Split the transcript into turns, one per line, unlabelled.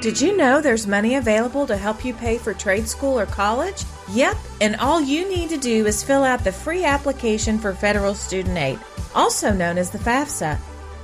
Did you know there's money available to help you pay for trade school or college? Yep, and all you need to do is fill out the free application for federal student aid, also known as the FAFSA.